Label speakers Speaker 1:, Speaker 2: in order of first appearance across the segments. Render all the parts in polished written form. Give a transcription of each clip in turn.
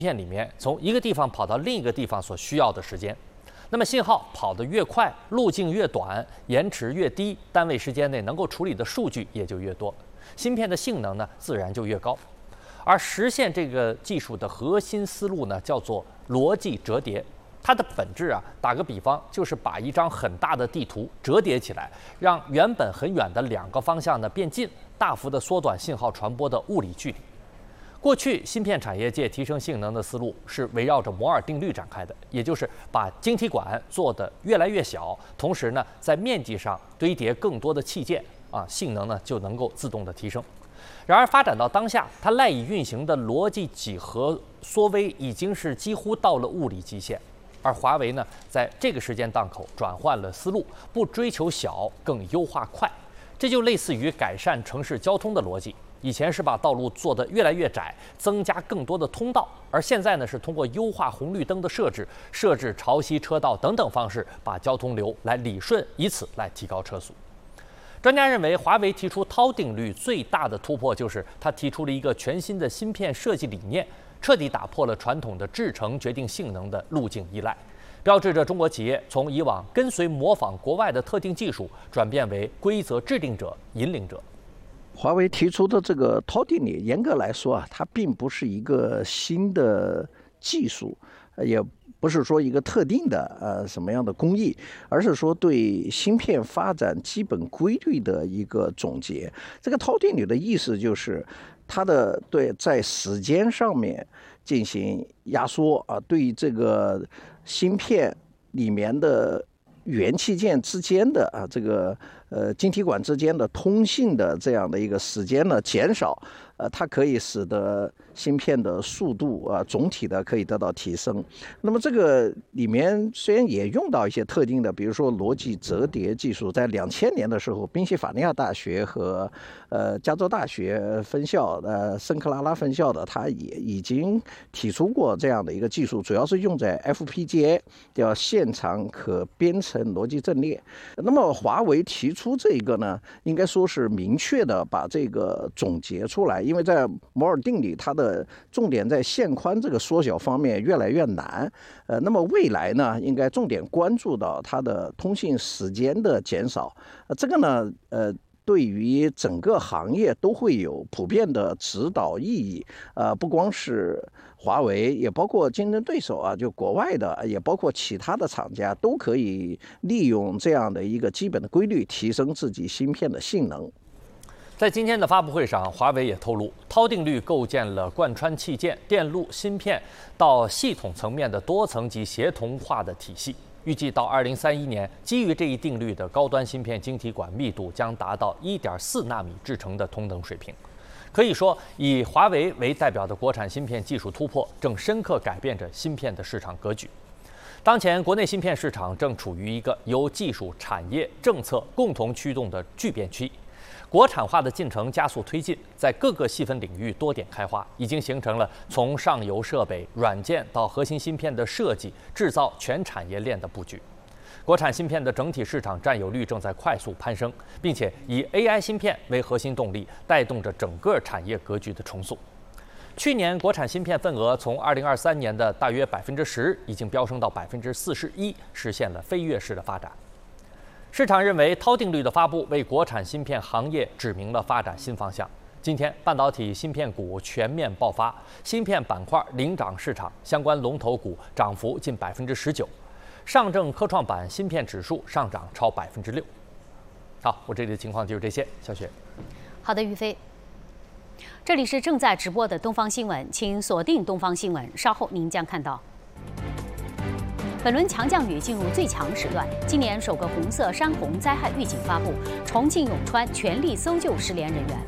Speaker 1: 片里面从一个地方跑到另一个地方所需要的时间。那么信号跑得越快，路径越短，延迟越低，单位时间内能够处理的数据也就越多，芯片的性能呢自然就越高。而实现这个技术的核心思路呢，叫做逻辑折叠。它的本质啊，打个比方，就是把一张很大的地图折叠起来，让原本很远的两个方向呢变近，大幅的缩短信号传播的物理距离。过去芯片产业界提升性能的思路是围绕着摩尔定律展开的，也就是把晶体管做得越来越小，同时呢，在面积上堆叠更多的器件性能呢就能够自动的提升。然而发展到当下，它赖以运行的逻辑几何缩微已经是几乎到了物理极限。而华为呢，在这个时间档口转换了思路，不追求小，更优化快。这就类似于改善城市交通的逻辑。以前是把道路做得越来越窄，增加更多的通道，而现在呢是通过优化红绿灯的设置潮汐车道等等方式，把交通流来理顺，以此来提高车速。专家认为，华为提出涛定律最大的突破就是它提出了一个全新的芯片设计理念，彻底打破了传统的制程决定性能的路径依赖，标志着中国企业从以往跟随模仿国外的特定技术，转变为规则制定者、引领者。
Speaker 2: 华为提出的这个涛定律，严格来说它并不是一个新的技术，也不是说一个特定的什么样的工艺，而是说对芯片发展基本规律的一个总结。这个涛定律的意思就是它的在时间上面进行压缩对这个芯片里面的元器件之间的这个晶体管之间的通信的这样的一个时间呢减少，它可以使得芯片的速度总体的可以得到提升。那么这个里面虽然也用到一些特定的，比如说逻辑折叠技术，在2000年的时候，宾夕法尼亚大学和加州大学分校圣克拉拉分校的，它也已经提出过这样的一个技术，主要是用在 FPGA 叫线长可编程逻辑阵列。那么华为提出这个呢，应该说是明确的把这个总结出来，因为在摩尔定律它的重点在线宽这个缩小方面越来越难，那么未来呢，应该重点关注到它的通信时间的减少，这个呢，对于整个行业都会有普遍的指导意义，不光是华为，也包括竞争对手就国外的，也包括其他的厂家，都可以利用这样的一个基本的规律，提升自己芯片的性能。
Speaker 1: 在今天的发布会上，华为也透露，涛定律构建了贯穿器件、电路、芯片到系统层面的多层级协同化的体系。预计到2031年，基于这一定律的高端芯片晶体管密度将达到1.4纳米制程的同等水平。可以说，以华为为代表的国产芯片技术突破，正深刻改变着芯片的市场格局。当前，国内芯片市场正处于一个由技术、产业、政策共同驱动的巨变期。国产化的进程加速推进，在各个细分领域多点开花，已经形成了从上游设备、软件到核心芯片的设计、制造全产业链的布局。国产芯片的整体市场占有率正在快速攀升，并且以 AI 芯片为核心动力，带动着整个产业格局的重塑。去年国产芯片份额从2023年的大约10%，已经飙升到41%，实现了飞跃式的发展。市场认为，涛定律的发布为国产芯片行业指明了发展新方向。今天，半导体芯片股全面爆发，芯片板块领涨市场，相关龙头股涨幅近19%。上证科创板芯片指数上涨超6%。好，我这里的情况就是这些。小雪，
Speaker 3: 好的，于飞。这里是正在直播的东方新闻，请锁定东方新闻，稍后您将看到。本轮强降雨进入最强时段，今年首个红色山洪灾害预警发布，重庆永川全力搜救失联人员。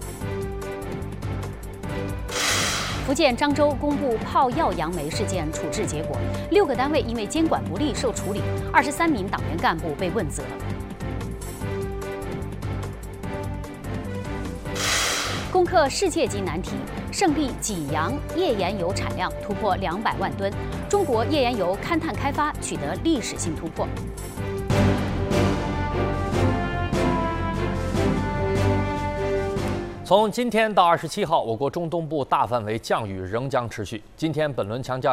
Speaker 3: 福建漳州公布炮药杨梅事件处置结果，6个单位因为监管不力受处理，23名党员干部被问责。攻克世界级难题，胜利济阳页岩油产量突破200万吨，中国页岩油勘探开发取得历史性突破。
Speaker 1: 从今天到27号，我国中东部大范围降雨仍将持续。今天本轮强降